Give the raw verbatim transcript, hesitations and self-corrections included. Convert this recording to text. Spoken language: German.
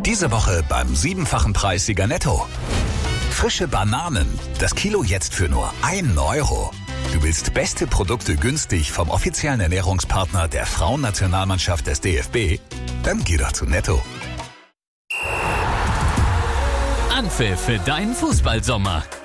Diese Woche beim siebenfachen Preissieger Netto. Frische Bananen, das Kilo jetzt für nur einen Euro. Du willst beste Produkte günstig vom offiziellen Ernährungspartner der Frauennationalmannschaft des D F B? Dann geh doch zu Netto. Anpfiff für deinen Fußballsommer.